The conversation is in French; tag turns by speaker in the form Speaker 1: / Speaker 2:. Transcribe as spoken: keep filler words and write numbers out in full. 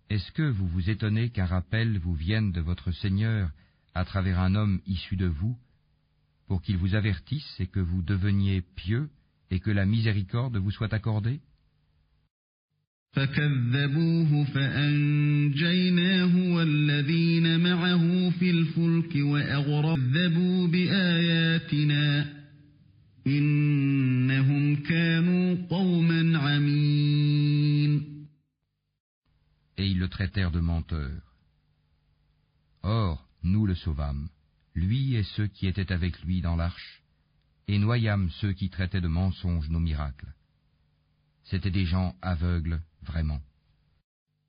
Speaker 1: Est-ce que vous vous étonnez qu'un rappel vous vienne de votre Seigneur à travers un homme issu de vous, pour qu'il vous avertisse et que vous deveniez pieux et que la miséricorde vous soit accordée?
Speaker 2: فكذبوه فأنجيناه والذين معه في الفلك وأغرقوا بآياتنا إنهم كانوا قوما عمين.
Speaker 1: Et ils le traitèrent de menteur. Or, nous le sauvâmes, lui et ceux qui étaient avec lui dans l'arche, et noyâmes ceux qui traitaient de mensonges nos miracles. C'étaient des gens aveugles, vraiment.